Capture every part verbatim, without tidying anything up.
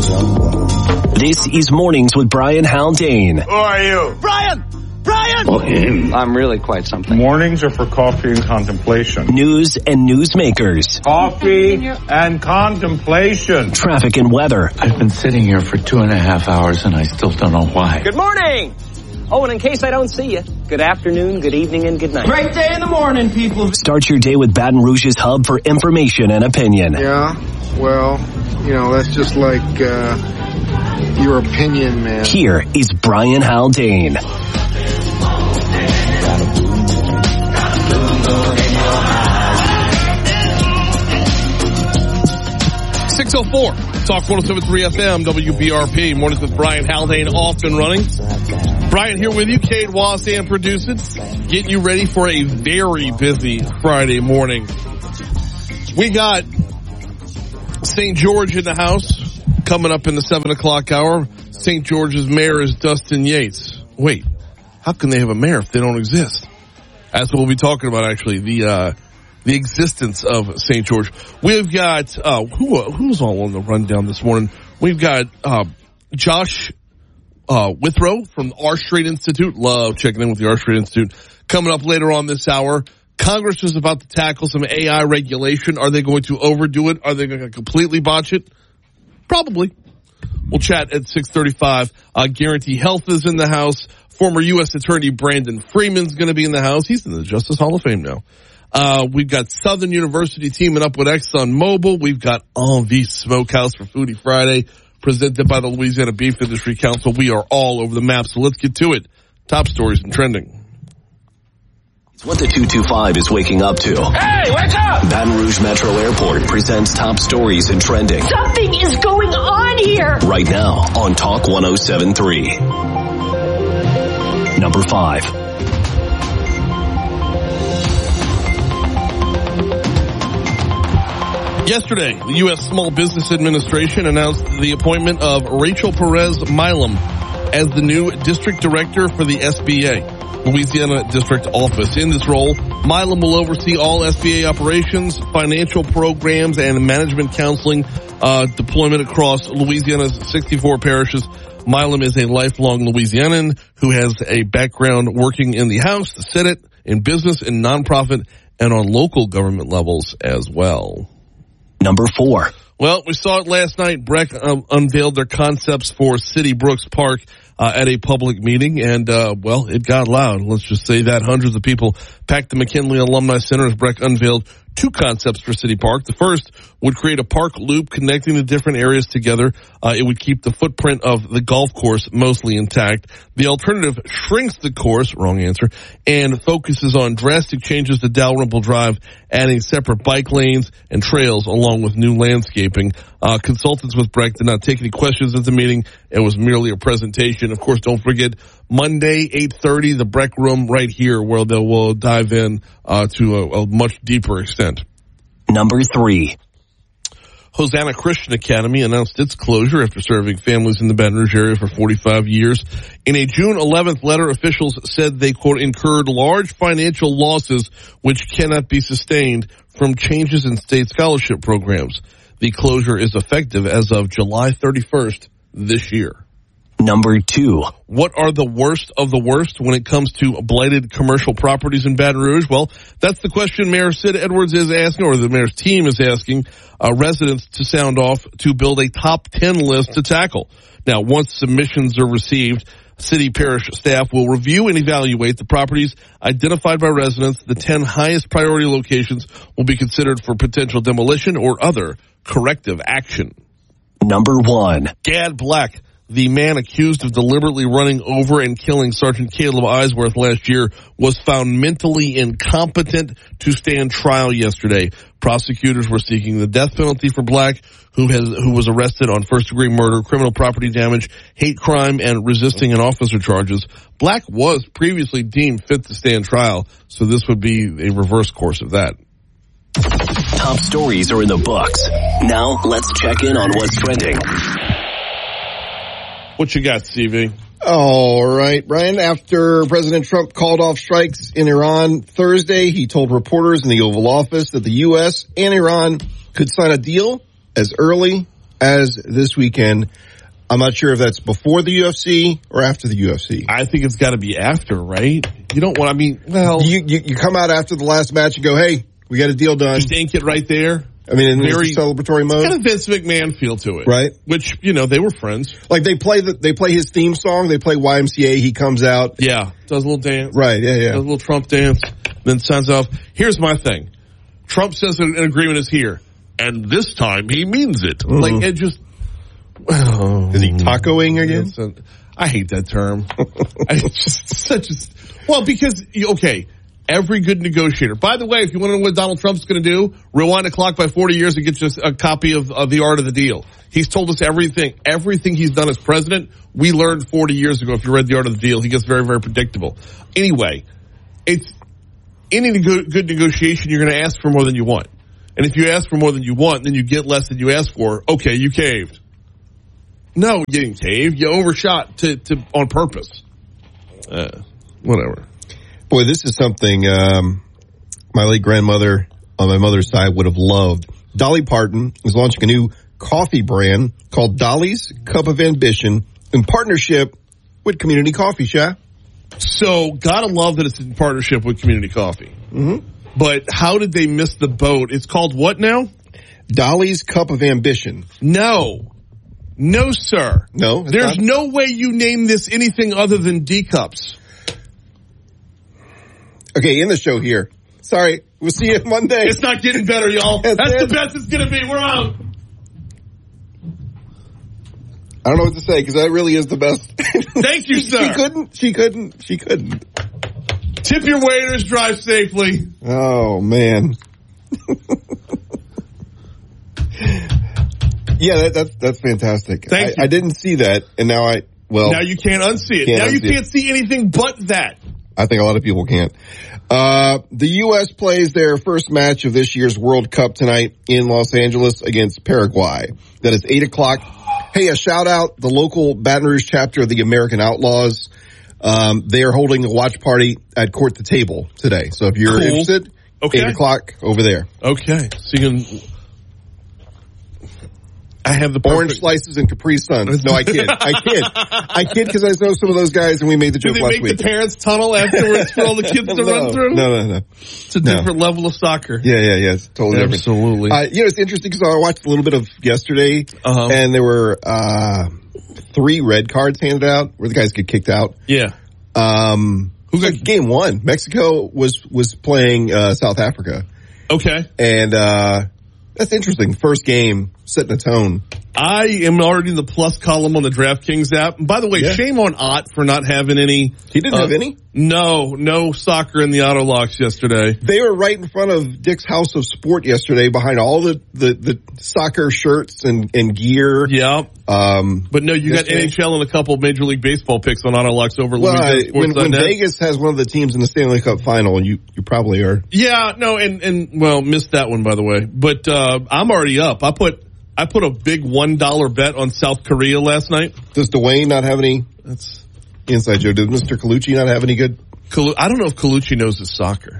This is Mornings with Brian Haldane. Who are you? Brian! Brian! Well, him. I'm really quite something. Mornings are for coffee and contemplation. News and newsmakers. Coffee and contemplation. Traffic and weather. I've been sitting here for two and a half hours and I still don't know why. Good morning! Oh, and in case I don't see you, good afternoon, good evening, and good night. Great day in the morning, people. Start your day with Baton Rouge's hub for information and opinion. Yeah, well, you know, that's just like uh, your opinion, man. Here is Brian Haldane. six oh four, Talk one oh seven point three F M, W B R P. Mornings with Brian Haldane, off and running. Brian here with you, Cade Wassan producing, getting you ready for a very busy Friday morning. We got Saint George in the house coming up in the seven o'clock hour. Saint George's mayor is Dustin Yates. Wait, how can they have a mayor if they don't exist? That's what we'll be talking about, actually, the uh the existence of Saint George. We've got, uh, who, uh, who's all on the rundown this morning? We've got, uh, Josh, uh, Withrow from the R Street Institute. Love checking in with the R Street Institute. Coming up later on this hour. Congress is about to tackle some A I regulation. Are they going to overdo it? Are they going to completely botch it? Probably. We'll chat at six thirty-five. Uh, Guarantee Health is in the house. Former U S Attorney Brandon Freeman's going to be in the house. He's in the Justice Hall of Fame now. Uh, we've got Southern University teaming up with ExxonMobil. We've got Envie Smokehouse for Foodie Friday, presented by the Louisiana Beef Industry Council. We are all over the map, so let's get to it. Top stories and trending. It's what the two two five is waking up to. Hey, wake up! Baton Rouge Metro Airport presents top stories and trending. Something is going on here! Right now on Talk one oh seven point three. Number five. Yesterday, the U S Small Business Administration announced the appointment of Rachel Perez Milam as the new District Director for the S B A, Louisiana District Office. In this role, Milam will oversee all S B A operations, financial programs, and management counseling uh, deployment across Louisiana's sixty-four parishes. Milam is a lifelong Louisianan who has a background working in the House, the Senate, in business, in nonprofit, and on local government levels as well. Number four. Well, we saw it last night. Breck um, unveiled their concepts for City Brooks Park uh, at a public meeting, and, uh, well, it got loud. Let's just say that. Hundreds of people packed the McKinley Alumni Center as Breck unveiled two concepts for City Park. The first would create a park loop connecting the different areas together. Uh, it would keep the footprint of the golf course mostly intact. The alternative shrinks the course, wrong answer, and focuses on drastic changes to Dalrymple Drive, adding separate bike lanes and trails along with new landscaping. Uh, consultants with Breck did not take any questions at the meeting. It was merely a presentation. Of course, don't forget Monday, eight thirty, the Breck Room right here where they will dive in uh, to a, a much deeper extent. Number three. Hosanna Christian Academy announced its closure after serving families in the Baton Rouge area for forty-five years. In a June eleventh letter, officials said they, quote, incurred large financial losses which cannot be sustained from changes in state scholarship programs. The closure is effective as of July thirty-first this year. Number two. What are the worst of the worst when it comes to blighted commercial properties in Baton Rouge? Well, that's the question Mayor Sid Edwards is asking, or the mayor's team is asking uh, residents to sound off to build a top ten list to tackle. Now, once submissions are received, city parish staff will review and evaluate the properties identified by residents. The ten highest priority locations will be considered for potential demolition or other corrective action. Number one. Gad Black, the man accused of deliberately running over and killing Sergeant Caleb Eisworth last year, was found mentally incompetent to stand trial yesterday. Prosecutors were seeking the death penalty for Black, who has who was arrested on first-degree murder, criminal property damage, hate crime, and resisting an officer charges. Black was previously deemed fit to stand trial, so this would be a reverse course of that. Top stories are in the books. Now, let's check in on what's trending. What you got, C V? All right, Brian. After President Trump called off strikes in Iran Thursday, he told reporters in the Oval Office that the U S and Iran could sign a deal as early as this weekend. I'm not sure if that's before the U F C or after the U F C. I think it's got to be after, right? You don't want, I mean, well. You, you, you come out after the last match and go, hey, we got a deal done. Just ink it right there. I mean, in Very the celebratory mode. It's kind of Vince McMahon feel to it. Right. Which, you know, they were friends. Like they play the, they play his theme song, they play Y M C A, he comes out. Yeah. Does a little dance. Right, yeah, yeah. Does a little Trump dance, then signs off. Here's my thing. Trump says an agreement is here, and this time he means it. Mm-hmm. Like, it just, oh, is he tacoing again? A, I hate that term. I just such a well because okay, every good negotiator. By the way, if you want to know what Donald Trump's going to do, rewind the clock by forty years and get you a copy of, of The Art of the Deal. He's told us everything, everything he's done as president. We learned forty years ago. If you read The Art of the Deal, he gets very, very predictable. Anyway, it's any nego- good negotiation. You're going to ask for more than you want, and if you ask for more than you want, then you get less than you asked for. Okay, you caved. No, you didn't cave. You overshot to, to on purpose. Uh, whatever. Boy, this is something um, my late grandmother on my mother's side would have loved. Dolly Parton is launching a new coffee brand called Dolly's Cup of Ambition in partnership with Community Coffee Shop. So, gotta love that it's in partnership with Community Coffee. Mm-hmm. But how did they miss the boat? It's called what now? Dolly's Cup of Ambition. No. No, sir. No? There's not? no way you name this anything other than D-Cups. Okay, in the show here. Sorry, we'll see you Monday. It's not getting better, y'all. That's, That's the best it's going to be. We're out. I don't know what to say because that really is the best. Thank you, sir. She couldn't. She couldn't. She couldn't. Tip your waiters. Drive safely. Oh, man. Yeah, that, that's that's fantastic. Thank I, you. I didn't see that, and now I, well. Now you can't unsee it. Can't now you unsee can't it. see anything but that. I think a lot of people can't. Uh, the U S plays their first match of this year's World Cup tonight in Los Angeles against Paraguay. That is eight o'clock. Hey, a shout out, the local Baton Rouge chapter of the American Outlaws. Um, they are holding a watch party at Court the Table today. So if you're cool. interested, okay. eight o'clock over there. Okay. So you can... I have the orange perfect... slices and Capri Suns. No, I kid. I kid. I kid because I know some of those guys and we made the joke last last week. Do they make week. the parents tunnel afterwards for all the kids to no, run through? No, no, no. It's a no. different level of soccer. Yeah, yeah, yeah. It's totally Absolutely. different. Uh, you know, it's interesting because I watched a little bit of yesterday uh-huh. and there were uh three red cards handed out where the guys get kicked out. Yeah. Um, Who got game one? Mexico was was playing uh, South Africa. Okay. And uh that's interesting. First game, setting the tone. I am already in the plus column on the DraftKings app. And by the way, yeah. shame on Ott for not having any. He didn't uh, have any? No, no soccer in the auto locks yesterday. They were right in front of Dick's House of Sport yesterday behind all the, the, the soccer shirts and, and gear. Yeah. Um, but no, you got N H L and a couple of Major League Baseball picks on auto locks over well, Louisiana Sports. When, when Vegas has one of the teams in the Stanley Cup final, you, you probably are. Yeah, no, and, and well, missed that one, by the way. But uh, I'm already up. I put I put a big one dollar bet on South Korea last night. Does Dwayne not have any? That's inside joke. Does Mister Colucci not have any good? Calu- I don't know if Colucci knows his soccer.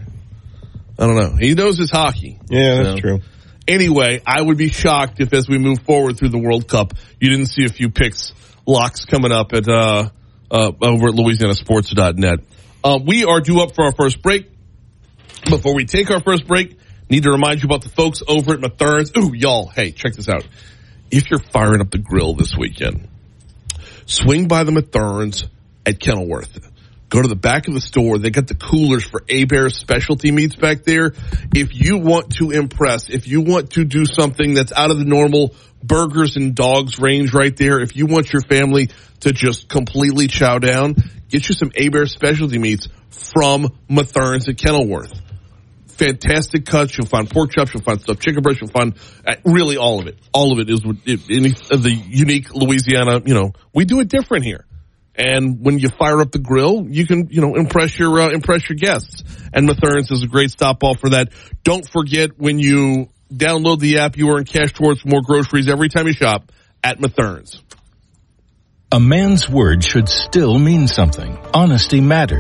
I don't know. He knows his hockey. Yeah, that's so. true. Anyway, I would be shocked if as we move forward through the World Cup, you didn't see a few picks, locks coming up at uh, uh, over at Louisiana Sports dot net. Uh, we are due up for our first break. Before we take our first break, need to remind you about the folks over at Mathern's. Ooh, y'all, hey, check this out. If you're firing up the grill this weekend, swing by the Mathern's at Kenilworth. Go to the back of the store. They got the coolers for A-Bear's specialty meats back there. If you want to impress, if you want to do something that's out of the normal burgers and dogs range right there, if you want your family to just completely chow down, get you some A-Bear specialty meats from Mathern's at Kenilworth. Fantastic cuts. You'll find pork chops. You'll find stuffed chicken breast. You'll find uh, really all of it. All of it is it, any of the unique Louisiana. You know, we do it different here. And when you fire up the grill, you can, you know, impress your uh, impress your guests. And Mathern's is a great stop off for that. Don't forget when you download the app, you earn cash towards more groceries every time you shop at Mathern's. A man's word should still mean something. Honesty matters.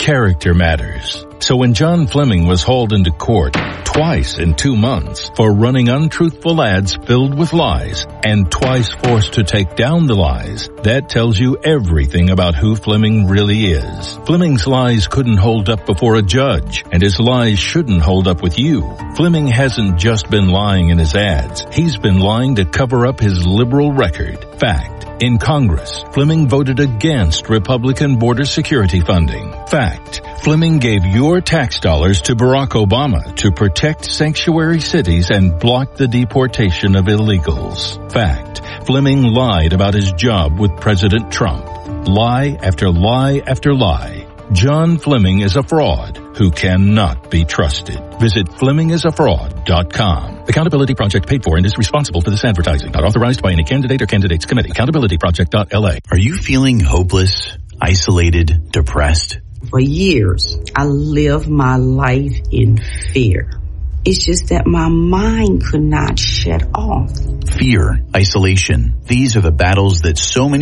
character matters. So when John Fleming was hauled into court twice in two months for running untruthful ads filled with lies and twice forced to take down the lies, that tells you everything about who Fleming really is. Fleming's lies couldn't hold up before a judge, and his lies shouldn't hold up with you. Fleming hasn't just been lying in his ads. He's been lying to cover up his liberal record. Fact. In Congress, Fleming voted against Republican border security funding. Fact. Fleming gave your tax dollars to Barack Obama to protect sanctuary cities and block the deportation of illegals. Fact. Fleming lied about his job with President Trump. Lie after lie after lie. John Fleming is a fraud who cannot be trusted. Visit Fleming is a fraud dot com. Accountability Project paid for and is responsible for this advertising. Not authorized by any candidate or candidates committee. accountability project dot L A. Are you feeling hopeless, isolated, depressed? For years, I lived my life in fear. It's just that my mind could not shut off. Fear, isolation. These are the battles that so many